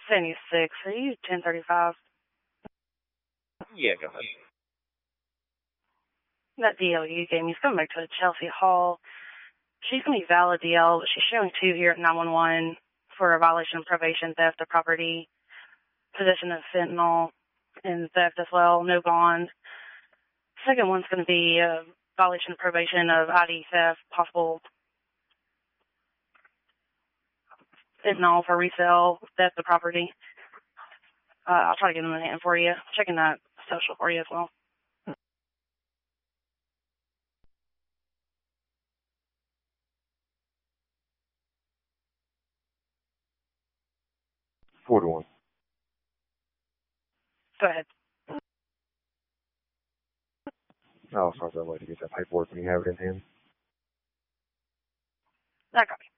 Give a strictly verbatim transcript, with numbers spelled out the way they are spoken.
seventy-six. Are you ten thirty-five? Yeah, go ahead. That D L you gave me is coming back to Chelsea Hall. She's going to be valid D L, but she's showing two here at nine one one for a violation of probation, theft of property, possession of fentanyl, and theft as well, no bond. Second one's going to be a violation of probation of I D theft, possible fentanyl for resale, theft of property. Uh, I'll try to get them in the hand for you. Checking that social for you as well. Four to one. Go ahead. I'll start that way to get that paperwork when you have it in hand. I copy.